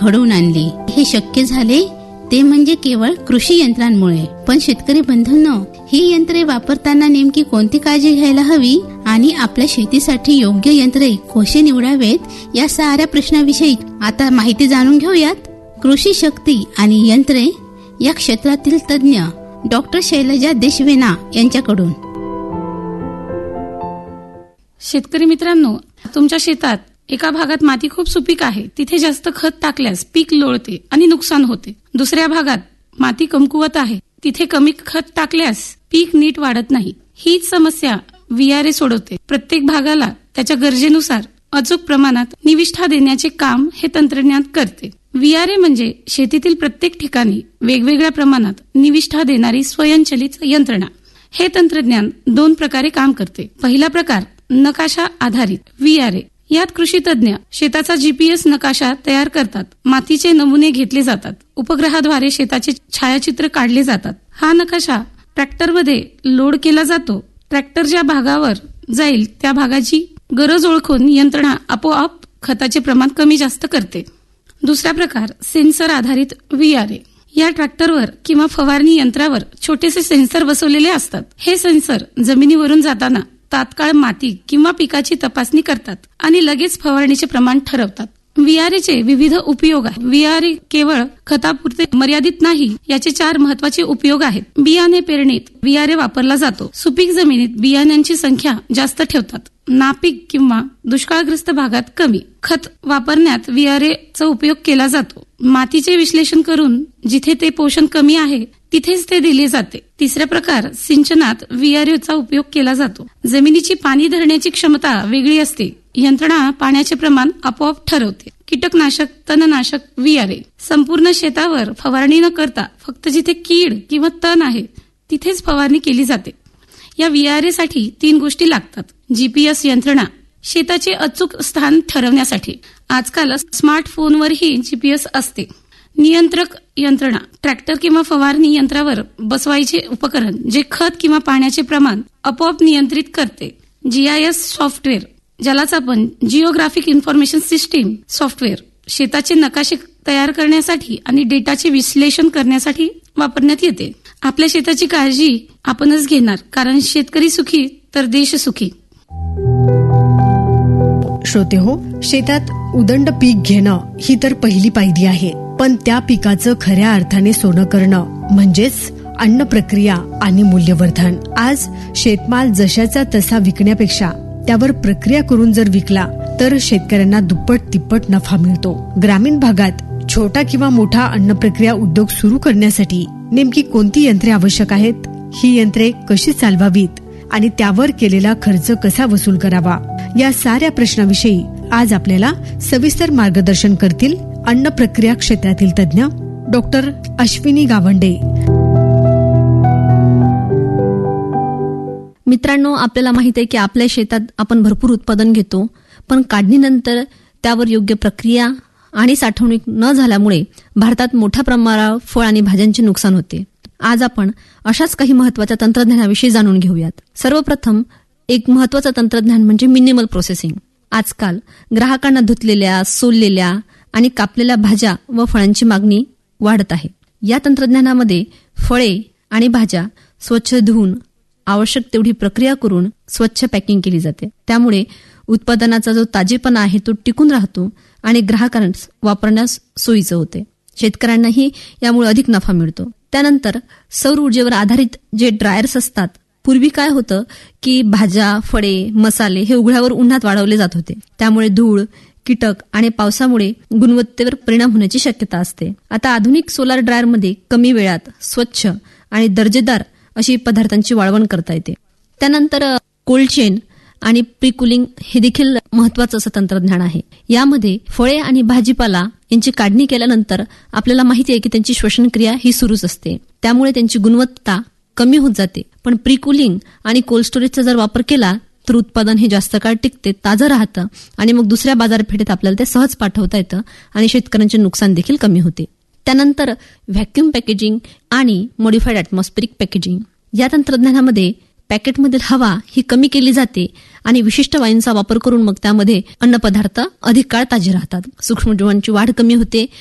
घडवून आणली. हे शक्य झाले ते म्हणजे केवळ कृषी यंत्रांमुळे. पण शेतकरी बंधूंनो, ही यंत्रे वापरताना नेमकी कोणती काळजी घ्यायला हवी आणि आपल्या शेतीसाठी योग्य यंत्रे कशी निवडावेत या साऱ्या प्रश्नाविषयी आता माहिती जाणून घेऊयात. कृषी शक्ती आणि यंत्रे या क्षेत्रातील तज्ञ डॉक्टर शैलजा देशवेना यांच्याकडून. शेतकरी मित्रांनो, तुमच्या शेतात एका भागात माती खूप सुपीक आहे, तिथे जास्त खत टाकल्यास पीक लोळते आणि नुकसान होते. दुसऱ्या भागात माती कमकुवत आहे, तिथे कमी खत टाकल्यास पीक नीट वाढत नाही. हीच समस्या VRA सोडवते. प्रत्येक भागाला त्याच्या गरजेनुसार अचूक प्रमाणात निविष्ठा देण्याचे काम हे तंत्रज्ञान करते. VRA म्हणजे शेतीतील प्रत्येक ठिकाणी वेगवेगळ्या प्रमाणात निविष्ठा देणारी स्वयंचलित यंत्रणा. हे तंत्रज्ञान 2 प्रकारे काम करते. पहिला प्रकार नकाशा आधारित VRA. यात कृषी तज्ञ शेताचा GPS नकाशा तयार करतात. मातीचे नमुने घेतले जातात. उपग्रहाद्वारे शेताचे छायाचित्र काढले जातात. हा नकाशा ट्रॅक्टरमध्ये लोड केला जातो. ट्रॅक्टर ज्या भागावर जाईल त्या भागाची गरज ओळखून यंत्रणा आपोआप खताचे प्रमाण कमी जास्त करते. दुसरा प्रकार सेन्सर आधारित VRA. या ट्रॅक्टरवर किंवा फवारणी यंत्रावर छोटेसे सेन्सर बसवलेले असतात. हे सेन्सर जमिनीवरून जाताना तात्काळ माती किंवा पिकाची तपासणी करतात आणि लगेच फवारणीचे प्रमाण ठरवतात. VRAचे विविध उपयोग आहेत. VRA केवळ खतापुरते मर्यादित नाही, याचे 4 महत्वाचे उपयोग आहेत. बियाणे पेरणीत VRA वापरला जातो. सुपीक जमिनीत बियाण्यांची संख्या जास्त ठेवतात. नापीक किंवा दुष्काळग्रस्त भागात कमी. खत वापरण्यात VRAचा उपयोग केला जातो. मातीचे विश्लेषण करून जिथे ते पोषण कमी आहे तिथेच ते दिले जाते. तिसरा प्रकार सिंचनात VRAचा उपयोग केला जातो. जमिनीची पाणी धरण्याची क्षमता वेगळी असते. यंत्रणा पाण्याचे प्रमाण आपोआप ठरवते. कीटकनाशक, तणनाशक VRA. संपूर्ण शेतावर फवारणी न करता फक्त जिथे कीड किंवा तण आहे तिथेच फवारणी केली जाते. या VRA साठी 3 गोष्टी लागतात. GPS यंत्रणा शेताचे अचूक स्थान ठरवण्यासाठी. आजकाल स्मार्टफोनवरही GPS असते. नियंत्रक यंत्रणा ट्रॅक्टर किंवा फवारणी यंत्रावर बसवायचे उपकरण जे खत किंवा पाण्याचे प्रमाण आपोआप नियंत्रित करते. GIS सॉफ्टवेअर, ज्यालाच आपण जिओग्राफिक इन्फॉर्मेशन सिस्टीम सॉफ्टवेअर, शेताचे नकाशे तयार करण्यासाठी आणि डेटाचे विश्लेषण करण्यासाठी वापरण्यात येते. आपल्या शेताची काळजी आपणच घेणार, कारण शेतकरी सुखी तर देश सुखी. श्रोते हो, शेतात उदंड पीक घेणं ही तर पहिली पायरी आहे. पण त्या पिकाचं खऱ्या अर्थाने सोनं करणं म्हणजेच अन्न प्रक्रिया आणि मूल्यवर्धन. आज शेतमाल जशाचा तसा विकण्यापेक्षा त्यावर प्रक्रिया करून जर विकला तर शेतकऱ्यांना दुप्पट तिप्पट नफा मिळतो. ग्रामीण भागात छोटा किंवा मोठा अन्न प्रक्रिया उद्योग सुरू करण्यासाठी नेमकी कोणती यंत्रे आवश्यक आहेत, ही यंत्रे कशी चालवावीत आणि त्यावर केलेला खर्च कसा वसूल करावा, या साऱ्या प्रश्नाविषयी आज आपल्याला सविस्तर मार्गदर्शन करतील अन्न प्रक्रिया क्षेत्रातील तज्ञ डॉक्टर अश्विनी गावंडे. मित्रांनो, आपल्याला माहित आहे की आपल्या शेतात आपण भरपूर उत्पादन घेतो, पण काढणीनंतर त्यावर योग्य प्रक्रिया आणि साठवणूक न झाल्यामुळे भारतात मोठ्या प्रमाणावर फळ आणि भाज्यांचे नुकसान होते. आज आपण अशाच काही महत्वाच्या तंत्रज्ञानाविषयी जाणून घेऊयात. सर्वप्रथम एक महत्वाचं तंत्रज्ञान म्हणजे मिनिमल प्रोसेसिंग. आजकाल ग्राहकांना धुतलेल्या, सोललेल्या आणि कापलेल्या भाज्या व फळांची मागणी वाढत आहे. या तंत्रज्ञानामध्ये फळे आणि भाज्या स्वच्छ धुवून आवश्यक तेवढी प्रक्रिया करून स्वच्छ पॅकिंग केली जाते. त्यामुळे उत्पादनाचा जो ताजेपणा आहे तो टिकून राहतो आणि ग्राहकांना वापरण्यास सोयीचं होते. शेतकऱ्यांनाही यामुळे अधिक नफा मिळतो. त्यानंतर सौर ऊर्जेवर आधारित जे ड्रायर्स असतात, पूर्वी काय होतं की भाज्या, फळे, मसाले हे उघड्यावर उन्हात वाळवले जात होते. त्यामुळे धूळ, कीटक आणि पावसामुळे गुणवत्तेवर परिणाम होण्याची शक्यता असते. आता आधुनिक सोलार ड्रायरमध्ये कमी वेळात स्वच्छ आणि दर्जेदार अशी पदार्थांची वाळवण करता येते. त्यानंतर कोल्ड चेन आणि प्री कुलिंग हे देखील महत्वाचं असं तंत्रज्ञान आहे. यामध्ये फळे आणि भाजीपाला यांची काढणी केल्यानंतर आपल्याला माहिती आहे की त्यांची श्वसन क्रिया ही सुरूच असते. त्यामुळे त्यांची गुणवत्ता कमी होत जाते. पण प्री कुलिंग आणि कोल्ड स्टोरेजचा जर वापर केला तर उत्पादन हे जास्त काळ टिकते, ताजं राहतं आणि मग दुसऱ्या बाजारपेठेत आपल्याला ते सहज पाठवता येतं आणि शेतकऱ्यांचे नुकसान देखील कमी होते. त्यानंतर व्हॅक्यूम पॅकेजिंग आणि मॉडिफाईड ॲटमॉस्फेरिक पॅकेजिंग या तंत्रज्ञानामध्ये पॅकेटमधील हवा ही कमी केली जाते आणि विशिष्ट वायूंचा वापर करून मग त्यामध्ये अन्नपदार्थ अधिक काळ ताजे राहतात. सूक्ष्मजीवांची वाढ कमी होते